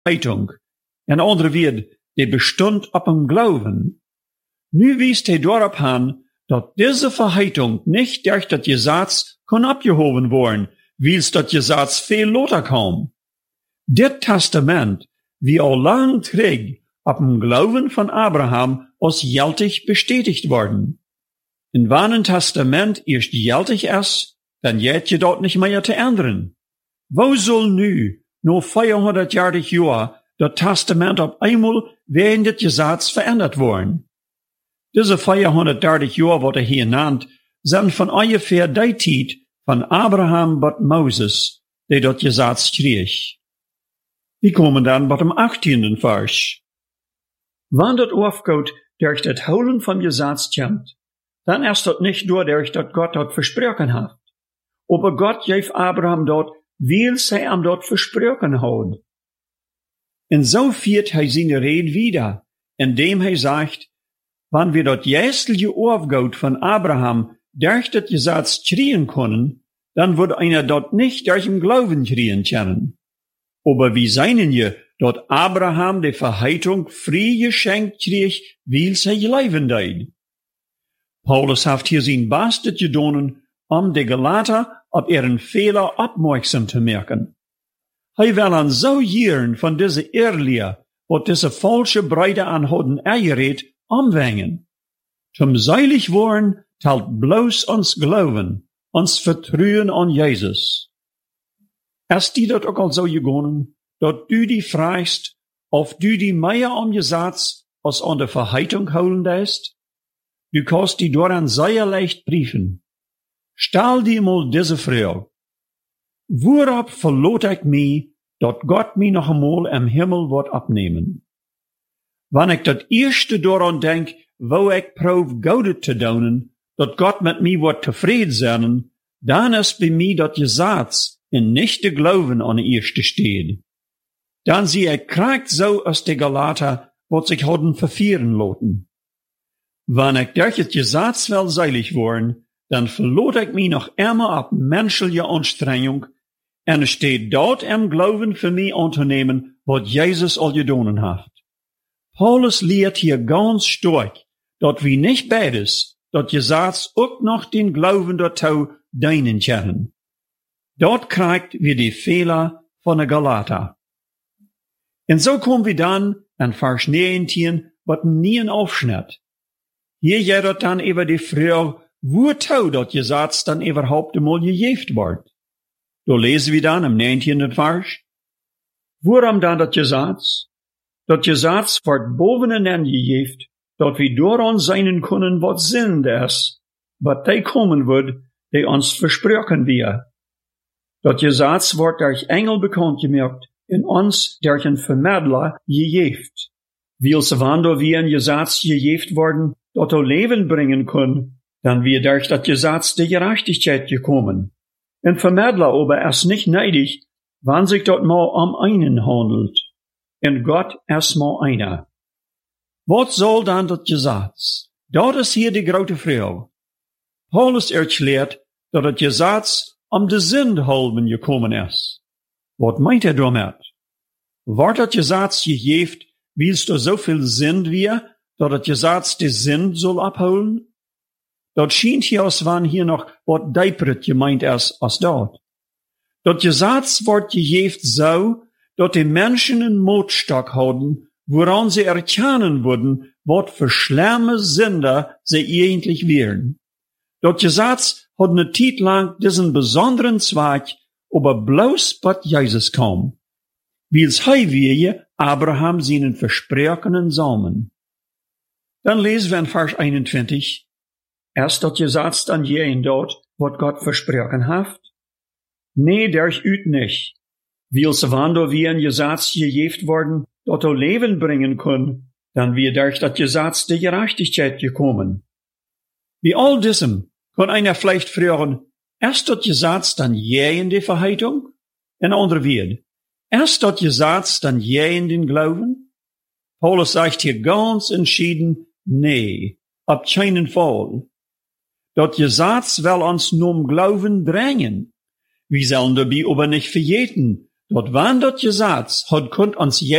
Verheitung. En andere weer, die bestond op een Glauben. Nu wiest hij daarop aan, dat diese Verheitung nicht durch das Gesetz kann abgehoben worden, wils das Gesetz viel later kam. Dit Testament, wie al lang terug, op dem Glauben von Abraham als geldig bestätigt worden. In wann Testament erst geldig ist, dann geht je dort nicht mehr zu ändern. Wo soll nu, nur 400 Jahre, das Testament auf einmal wegen des Gesetzes verändert worden? Diese 430 Jahre, was hier genannt, sind von ungefähr die Zeit von Abraham bis Moses, die das Gesetz krieg. Wir kommen dann bei dem 18. Vers. Wann das aufgeht, durch das Holen vom Gesetz kommt, dann ist das nicht nur durch das Gott dort versprochen hat. Aber Gott gab Abraham dort, weil sie ihm dort versprochen hat. Und so führt er seine Rede wieder, indem er sagt, wenn wir das jästliche Aufgaut von Abraham durch das Gesetz kriegen können, dann wird einer dort nicht durch den Glauben kriegen können. Aber wie seien je, dort Abraham die Verheitung frei geschenkt krieg, weil sie leben deed. Paulus hat hier sein Bestes getan, die Galater auf ihren Fehler aufmerksam zu machen. Er will an so Jahren von diese Irrlehre, wat diese falsche Breite anhoden ergerät, umwängen. Zum seilig worden, teilt bloß uns Glauben, uns Vertrauen an Jesus. Ist die dort auch al so gegangen, dat du die fragst, of du die mehr am Gesetz als an der Verheitung holen lässt? Du kannst die daran sehr leicht briefen. Stell dir mal diese Frage. Worauf verlot ich mich, dat Gott mich noch einmal im Himmel wird abnehmen? Wenn ich das erste daran denk, wo ich prof Gaudet zu daunen, dat Gott mit mir wird zufrieden sein, dann ist bei mir das Gesetz in nicht der Glauben an der erste steht. Dann sie kriegt so aus der Galater, wat sich hodden verführen loten. Wenn ich durch das Gesetz will seilig worden, dann verlot ich mich noch immer ab menschliche Anstrengung, und es steht dort im Glauben für mich anzunehmen, was Jesus all gedonen hat. Paulus lehrt hier ganz stark, dass wir nicht beides, das Gesetz auch noch den Glauben dazu dienen können. Dort kriegt wir die Fehler von der Galater. Und so kommen wir dann an Vers 19, was nie ein Aufschnitt. Hier geht dann über die Frage, wozu das Gesetz dann überhaupt einmal gegeben wird. Da lesen wir dann im 19. Vers, worum dann das Gesetz? Das Gesetz wird boveneinander gegeben, dass wir daran sein können, was Sinn ist, was die kommen wird, die uns versprochen wird. Das Gesetz wird durch Engel bekannt gemacht, in uns durch ein Vermittler gegeben. Weil sie wann wir ein Gesetz gegeben worden, das Leben bringen können, dann wird durch das Gesetz die Gerechtigkeit gekommen. Ein Vermittler aber ist nicht neidig, wann sich dort mal um einen handelt. Und Gott ist mal einer. Was soll dann das Gesetz? Dort ist hier die große Frage. Paulus erklärt, dass das Gesetz de Sinn halben gekommen ist. Was meint damit? Wird das Gesetz gegeben, willst du so viel Sinn wir, dass das Gesetz die Sinn soll abholen? Dort scheint hier, als wenn hier noch was deipret gemeint ist als dort. Das Gesetz wird gegeben so, dass die Menschen einen Motstock haben, woran sie erkennen würden, was für schlimme Sünder sie eigentlich wären. Das Gesetz hat eine Zeit lang diesen besonderen Zweig, aber bloß bis Jesus kam. Wils hei wir Abraham seinen versprochenen Samen. Dann lesen wir in Vers 21, erst das Gesetz dann jeden dort, was Gott versprochen hat? Nee, durch üt nicht. Wils wann wir ein Gesetz gegeben worden, dat Leben bringen können, dann wird durch das Gesetz die Gerechtigkeit gekommen. Wie all diesem kann einer vielleicht fragen, erst das Gesetz dann in die Verheitung? Ein anderer wird, erst das Gesetz dann in den Glauben? Paulus sagt hier ganz entschieden, nee, ab keinen Fall. Das Gesetz will uns nur Glauben drängen. Wir sollen dabei aber nicht vergeten, Dort wann dort Gesetz hat konnt uns